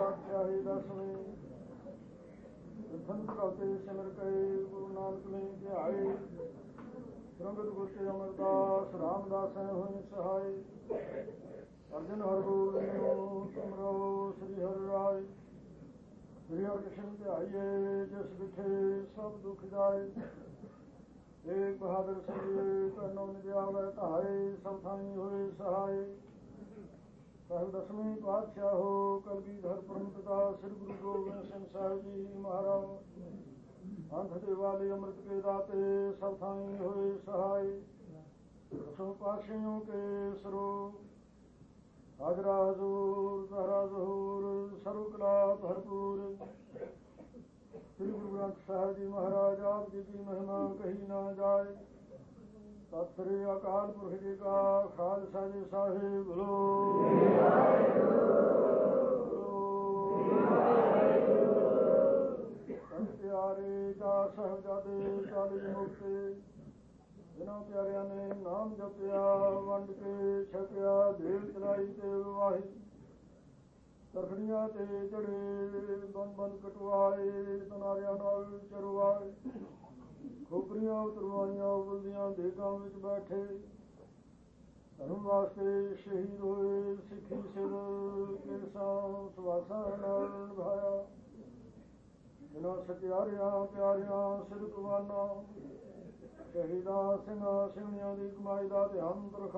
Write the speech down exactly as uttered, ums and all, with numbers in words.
ਪਾਤਸ਼ਾਹੀ ਦਸਵੀਂ ਸੰਤ ਕਉਤੇ ਸਿਮਰ ਕਏ ਗੁਰੂ ਨਾਨਕ ਨੇ ਧਿਆਏ ਰੰਗਤ ਗੁਰ ਕੇ ਅਮਰਦਾਸ ਰਾਮਦਾਸ ਹੋਈ ਸਹਾਈ ਅਰਜਨ ਹਰਿ ਗੋਬਿੰਦੁ ਸਿਮਰੋ ਸ੍ਰੀ ਹਰਿ ਰਾਇ ਸ੍ਰੀ ਹਰਿ ਕ੍ਰਿਸ਼ਨ ਧਿਆਈਏ ਜਿਸ ਵਿਖੇ ਸਭ ਦੁਖ ਜਾਏ ਏਕ ਬਹਾਦਰ ਸਿੰਘ ਕਰਨੋ ਨਿਧਿਆਵੈ ਧਾਰੇ ਸਭ ਥਾਈ ਹੋਏ ਸਹਾਈ ਸਾਹਿਬ ਦਸਵੀਂ ਪਾਤਸ਼ਾਹੋ ਕਲਗੀਧਰ ਪਰਮ ਪਿਤਾ ਸ੍ਰੀ ਗੁਰੂ ਗੋਬਿੰਦ ਸਿੰਘ ਸਾਹਿਬ ਜੀ ਮਹਾਰਾਜ ਅੰਧ ਦੇ ਵਾਲੇ ਅੰਮ੍ਰਿਤ ਕੇ ਦਾਤੇ ਸਭ ਥਾਈ ਹੋਏ ਸਹਾਈ ਦਸੋਂ ਪਾਤਸ਼ਾਹੀਓਂ ਕੇ ਸਰੂਪ ਹਾਜ਼ਰਾ ਹਜ਼ੂਰ ਜ਼ਹਰਾ ਜ਼ਹੂਰ ਸਰਵ ਕਲਾ ਭਰਪੂਰ ਸ੍ਰੀ ਗੁਰੂ ਗ੍ਰੰਥ ਸਾਹਿਬ ਜੀ ਮਹਾਰਾਜ ਆਪ ਜੀ ਦੀ ਮਹਿਮਾ ਕਹੀ ਨਾ ਜਾਏ ਸਤਿ ਸ੍ਰੀ ਅਕਾਲ ਪੁਰਖ ਜੀ ਕਾ ਖਾਲਸਾ ਜੀ ਸਾਹਿਬ ਬੋਲੋ ਪਿਆਰੇ ਦਾ ਸਾਹਿਬਜ਼ਾਦੇ ਚਾਲੀ ਮੁਕਤੇ ਜਿਨ੍ਹਾਂ ਪਿਆਰਿਆਂ ਨੇ ਨਾਮ ਜਪਿਆ ਵੰਡ ਕੇ ਛਕਿਆ ਦੇਵ ਚਲਾਈ ਤੇ ਵਾਹੀ ਤਰਖੜੀਆਂ ਤੇ ਚੜੇ ਬੰਨ ਬੰਨ ਕਟਵਾਏ ਤਨਾਰਿਆਂ ਨਾਲ ਚਰਵਾਏ ਖੋਪਰੀਆਂ ਉਤਰਵਾਈਆਂ ਬੁਲਦੀਆਂ ਦੇਗਾਂ ਵਿੱਚ ਬੈਠੇ ਧਰਮ ਵਾਸਤੇ ਸ਼ਹੀਦ ਹੋਏ ਸਿੱਖੀ ਸਿਰ ਕੇਸਾਂ ਸਵਾਸਾਂ ਨਾਲ ਨਿਭਾਇਆ ਜਿਨ੍ਹਾਂ ਸਤਿਆਰਿਆਂ ਪਿਆਰਿਆਂ ਸਿਰ ਕੁਰਬਾਨਾਂ ਸ਼ਹੀਦਾਂ ਸਿੰਘਾਂ ਸਿੰਘਣੀਆਂ ਦੀ ਕਮਾਈ ਦਾ ਧਿਆਨ